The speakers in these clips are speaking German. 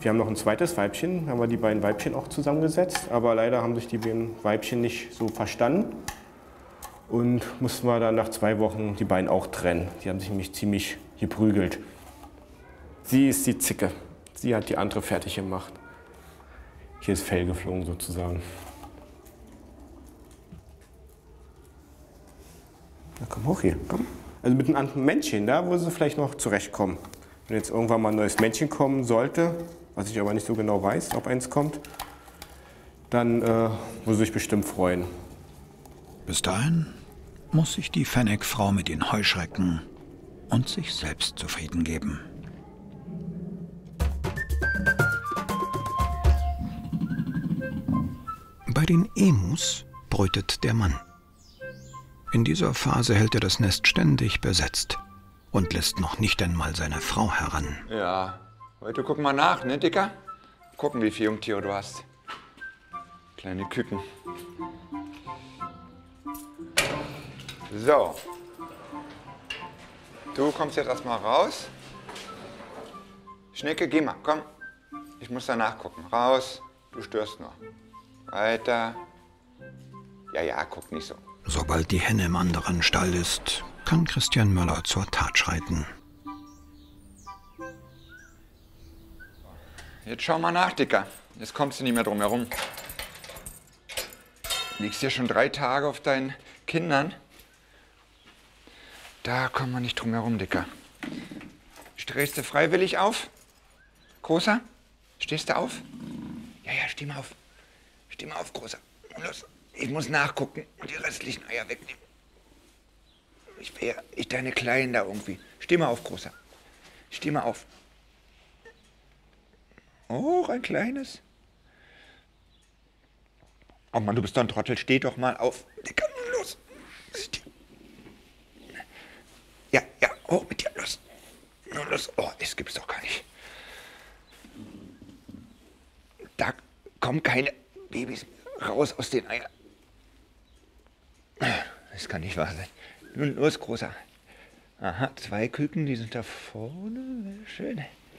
Wir haben noch ein zweites Weibchen, haben wir die beiden Weibchen auch zusammengesetzt, aber leider haben sich die beiden Weibchen nicht so verstanden und mussten wir dann nach 2 Wochen die beiden auch trennen. Die haben sich nämlich ziemlich geprügelt. Sie ist die Zicke, sie hat die andere fertig gemacht. Hier ist Fell geflogen sozusagen. Na komm hoch hier, komm. Also mit einem anderen Männchen, da wo sie vielleicht noch zurechtkommen. Wenn jetzt irgendwann mal ein neues Männchen kommen sollte, was ich aber nicht so genau weiß, ob eins kommt, dann würde sie sich bestimmt freuen. Bis dahin muss sich die Fennec-Frau mit den Heuschrecken und sich selbst zufrieden geben. Bei den Emus brütet der Mann. In dieser Phase hält er das Nest ständig besetzt und lässt noch nicht einmal seine Frau heran. Ja, heute gucken wir nach, ne, Dicker? Gucken, wie viele Jungtiere du hast. Kleine Küken. So. Du kommst jetzt erstmal raus. Schnecke, geh mal, komm. Ich muss da nachgucken. Raus, du störst nur. Weiter. Ja, guck nicht so. Sobald die Henne im anderen Stall ist, kann Christian Möller zur Tat schreiten. Jetzt schau mal nach, Dicker. Jetzt kommst du nicht mehr drum herum. Liegst hier schon 3 Tage auf deinen Kindern. Da kommen wir nicht drum herum, Dicker. Stehst du freiwillig auf? Großer? Stehst du auf? Ja, steh mal auf. Steh mal auf, Großer. Los, ich muss nachgucken und die restlichen Eier wegnehmen. Ich deine Kleinen da irgendwie. Steh mal auf, Großer. Steh mal auf. Oh, ein kleines. Oh Mann, du bist doch ein Trottel. Steh doch mal auf. Dicker, los. Ja, hoch mit dir, los. Nur los. Oh, das gibt's doch gar nicht. Da kommen keine Babys raus aus den Eiern. Das kann nicht wahr sein. Nun los, Großer. Aha, 2 Küken, die sind da vorne. Schön.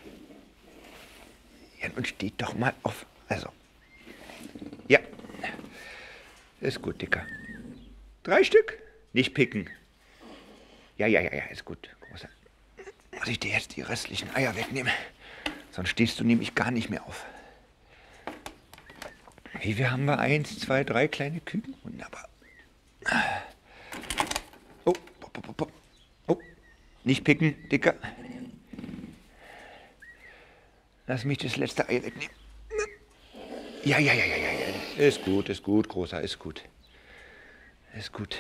Ja, nun steht doch mal auf. Also. Ja. Ist gut, Dicker. 3 Stück. Nicht picken. Ja, ist gut, Großer. Muss ich dir jetzt die restlichen Eier wegnehmen? Sonst stehst du nämlich gar nicht mehr auf. Wie viel haben wir? 1, 2, 3 kleine Küken? Wunderbar. Oh, nicht picken, Dicker. Lass mich das letzte Ei wegnehmen. Ja. Ist gut, Großer, ist gut. Ist gut.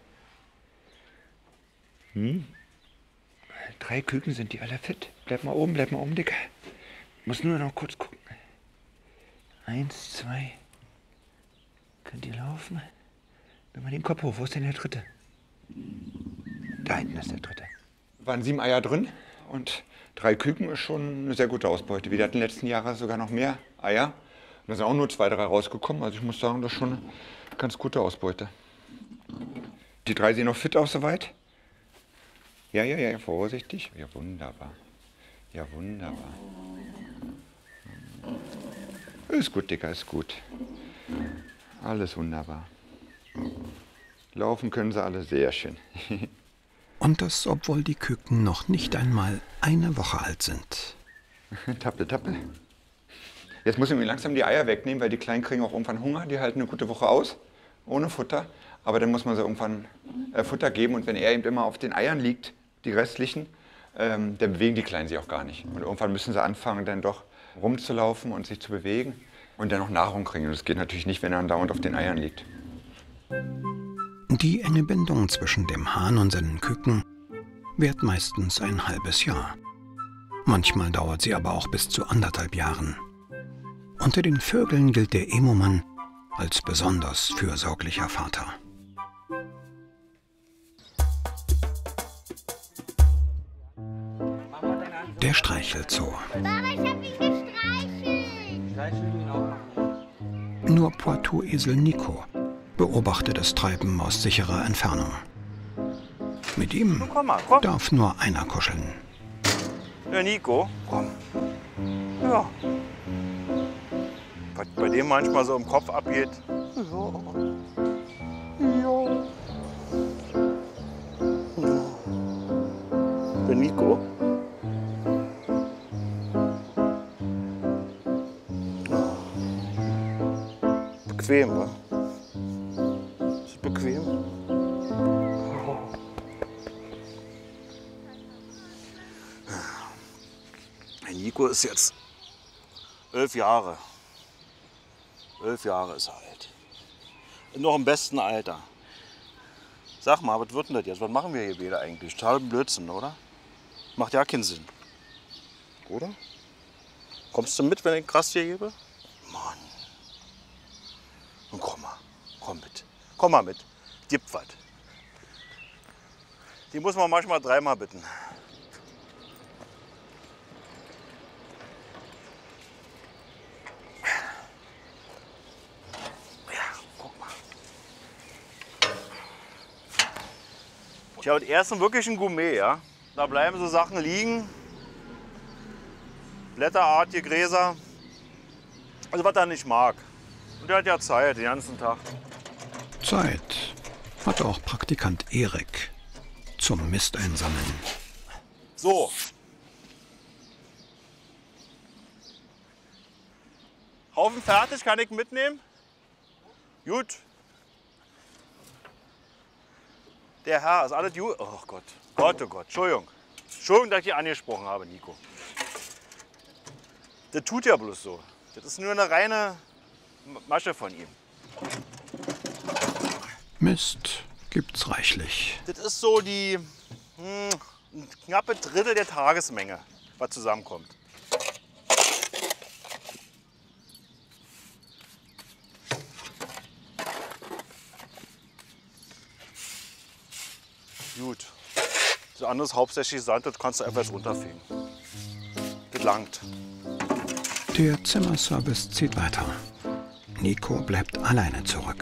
3 Küken, sind die alle fit? Bleib mal oben, Dicker. Muss nur noch kurz gucken. 1, 2. Könnt ihr laufen? Nimm mal den Kopf hoch. Wo ist denn der dritte? Da hinten ist der dritte. Waren 7 Eier drin und 3 Küken ist schon eine sehr gute Ausbeute. Wir hatten letzten Jahre sogar noch mehr Eier. Und da sind auch nur 2, 3 rausgekommen. Also ich muss sagen, das ist schon eine ganz gute Ausbeute. Die 3 sehen noch fit aus soweit. Ja, vorsichtig. Ja, wunderbar. Ist gut, Dicker, ist gut. Alles wunderbar. Laufen können sie alle sehr schön. Und das, obwohl die Küken noch nicht einmal eine Woche alt sind. Tappe. Jetzt muss ich mir langsam die Eier wegnehmen, weil die Kleinen kriegen auch irgendwann Hunger. Die halten eine gute Woche aus, ohne Futter. Aber dann muss man sie irgendwann Futter geben. Und wenn er eben immer auf den Eiern liegt, die restlichen, dann bewegen die Kleinen sich auch gar nicht. Und irgendwann müssen sie anfangen, dann doch rumzulaufen und sich zu bewegen. Und dann noch Nahrung kriegen. Und das geht natürlich nicht, wenn er dauernd auf den Eiern liegt. Die enge Bindung zwischen dem Hahn und seinen Küken währt meistens ein halbes Jahr. Manchmal dauert sie aber auch bis zu 1,5 Jahren. Unter den Vögeln gilt der Emu-Mann als besonders fürsorglicher Vater. Der Streichelzoo. Mama, ich hab ihn gestreichelt. Nur Poitou-Esel Nico beobachtet das Treiben aus sicherer Entfernung. Mit ihm komm. darf nur einer kuscheln. Ja, Nico, komm. Ja. Was bei dem manchmal so im Kopf abgeht. Ja. Ja. Der Nico. Bequem, wa? Ist es bequem? Der Nico ist jetzt 11 Jahre. 11 Jahre ist er alt. Noch im besten Alter. Sag mal, was wird denn das jetzt? Was machen wir hier wieder eigentlich? Total Blödsinn, oder? Macht ja keinen Sinn. Oder? Kommst du mit, wenn ich krass hier gebe? Mann. Nun komm mal. Komm mit. Komm mal mit. Gib was. Die muss man manchmal dreimal bitten. Ja, und er ist wirklich ein Gourmet, ja. Da bleiben so Sachen liegen. Blätterartige Gräser. Also was er nicht mag. Und er hat ja Zeit, den ganzen Tag. Zeit hat auch Praktikant Erik zum Mist einsammeln. So. Haufen fertig, kann ich mitnehmen? Gut. Der Herr, ist alles gut? Oh Gott. Gott, oh Gott. Entschuldigung. Entschuldigung, dass ich dich angesprochen habe, Nico. Das tut ja bloß so. Das ist nur eine reine Masche von ihm. Mist gibt's reichlich. Das ist so die ein knappe Drittel der Tagesmenge, was zusammenkommt. Gut. Das andere ist hauptsächlich Sand, das kannst du einfach runterfegen. Das langt. Der Zimmerservice zieht weiter. Nico bleibt alleine zurück.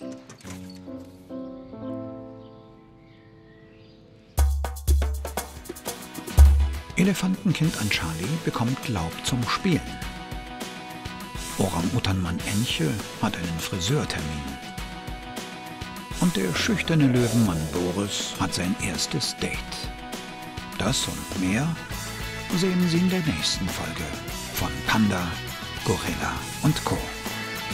Elefantenkind an Charlie bekommt Laub zum Spielen. Orang-Utan-Mann Enche hat einen Friseurtermin. Und der schüchterne Löwenmann Boris hat sein erstes Date. Das und mehr sehen Sie in der nächsten Folge von Panda, Gorilla und Co.